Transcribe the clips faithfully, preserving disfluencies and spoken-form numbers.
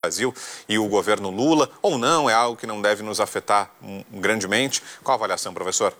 Brasil e o governo Lula, ou não, é algo que não deve nos afetar grandemente? Qual a avaliação, professor?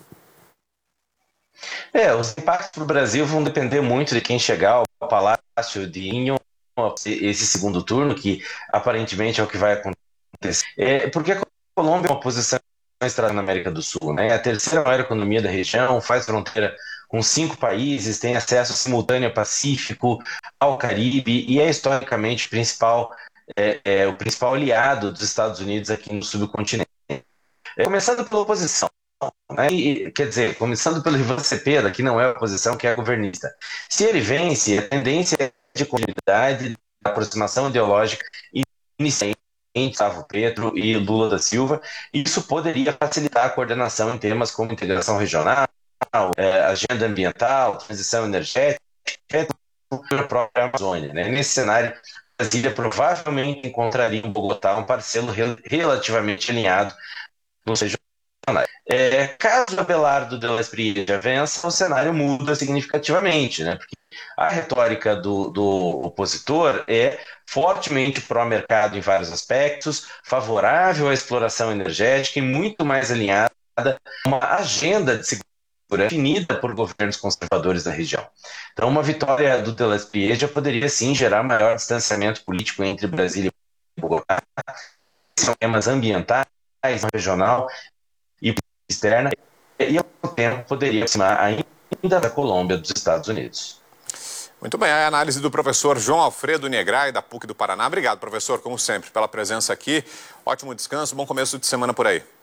É, os impactos para o Brasil vão depender muito de quem chegar ao Palácio de Inho esse segundo turno, que aparentemente é o que vai acontecer. É, porque a Colômbia é uma posição estratégica na América do Sul, né? É a terceira maior economia da região, faz fronteira com cinco países, tem acesso simultâneo ao Pacífico, ao Caribe e é historicamente o principal, é, é, o principal aliado dos Estados Unidos aqui no subcontinente. É, começando pela oposição. Né? E, quer dizer, começando pelo Ivan Cepeda, que não é a oposição, que é a governista. Se ele vence, a tendência é de continuidade, de aproximação ideológica iniciante entre Gustavo Petro e Lula da Silva, e isso poderia facilitar a coordenação em temas como integração regional, é, agenda ambiental, transição energética, a própria Amazônia. Né? Nesse cenário, Brasília provavelmente encontraria em Bogotá um parceiro relativamente alinhado no seja É, caso Abelardo de la Espriella vença, o cenário muda significativamente, né? Porque a retórica do, do opositor é fortemente pró-mercado em vários aspectos, favorável à exploração energética e muito mais alinhada a uma agenda de segurança definida por governos conservadores da região. Então, uma vitória do de la Espriella poderia sim gerar maior distanciamento político entre Brasília e Bogotá, são temas ambientais, regional e externa, e ao tempo poderia aproximar ainda da Colômbia dos Estados Unidos. Muito bem, a análise do professor João Alfredo Negrai, da PUC do Paraná. Obrigado, professor, como sempre, pela presença aqui. Ótimo descanso, bom começo de semana por aí.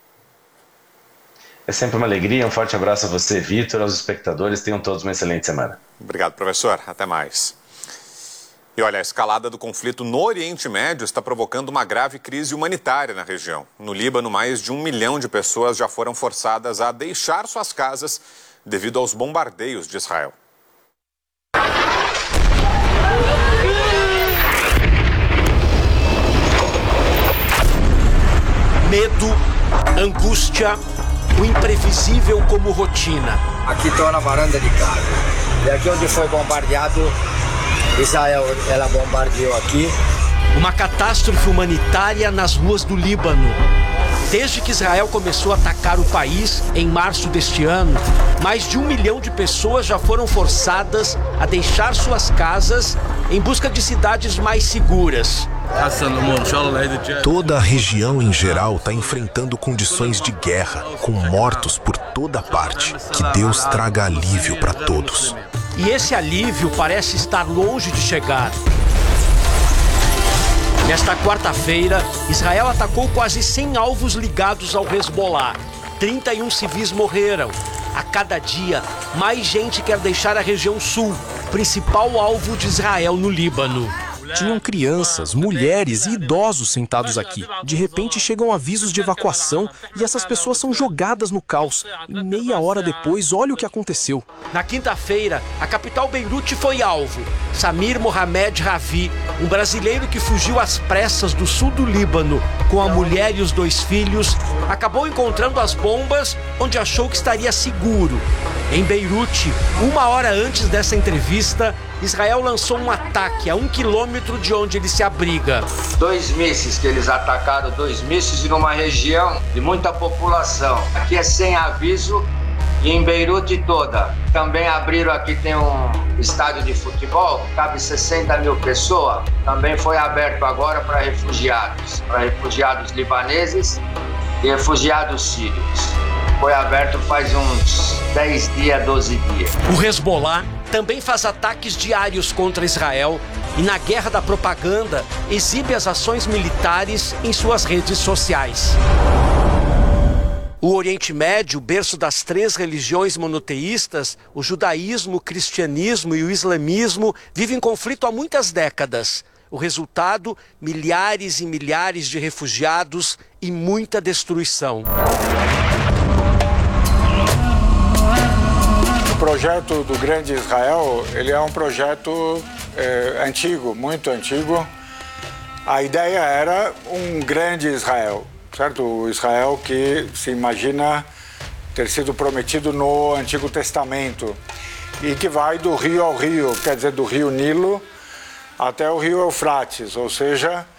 É sempre uma alegria, um forte abraço a você, Vitor, aos espectadores, tenham todos uma excelente semana. Obrigado, professor, até mais. E olha, a escalada do conflito no Oriente Médio está provocando uma grave crise humanitária na região. No Líbano, mais de um milhão de pessoas já foram forçadas a deixar suas casas devido aos bombardeios de Israel. Medo, angústia, o imprevisível como rotina. Aqui estou na varanda de casa. E aqui onde foi bombardeado, Israel, ela bombardeou aqui. Uma catástrofe humanitária nas ruas do Líbano. Desde que Israel começou a atacar o país, em março deste ano, mais de um milhão de pessoas já foram forçadas a deixar suas casas em busca de cidades mais seguras. Toda a região em geral está enfrentando condições de guerra, com mortos por toda parte. Que Deus traga alívio para todos. E esse alívio parece estar longe de chegar. Nesta quarta-feira, Israel atacou quase cem alvos ligados ao Hezbollah. trinta e um civis morreram. A cada dia, mais gente quer deixar a região sul, principal alvo de Israel no Líbano. Tinham crianças, mulheres e idosos sentados aqui. De repente chegam avisos de evacuação e essas pessoas são jogadas no caos. E meia hora depois, olha o que aconteceu. Na quinta-feira, a capital Beirute foi alvo. Samir Mohamed Ravi, um brasileiro que fugiu às pressas do sul do Líbano com a mulher e os dois filhos, acabou encontrando as bombas onde achou que estaria seguro. Em Beirute, uma hora antes dessa entrevista, Israel lançou um ataque a um quilômetro de onde ele se abriga. Dois mísseis que eles atacaram, dois mísseis numa região de muita população. Aqui é sem aviso e em Beirute toda. Também abriram aqui, tem um estádio de futebol, cabe sessenta mil pessoas. Também foi aberto agora para refugiados, para refugiados libaneses e refugiados sírios. Foi aberto faz uns dez dias, doze dias. O Hezbollah também faz ataques diários contra Israel e, na guerra da propaganda, exibe as ações militares em suas redes sociais. O Oriente Médio, berço das três religiões monoteístas, o judaísmo, o cristianismo e o islamismo, vive em conflito há muitas décadas. O resultado, milhares e milhares de refugiados e muita destruição. O projeto do Grande Israel, ele é um projeto é, antigo, muito antigo. A ideia era um grande Israel, certo? O Israel que se imagina ter sido prometido no Antigo Testamento e que vai do rio ao rio, quer dizer, do rio Nilo até o rio Eufrates, ou seja,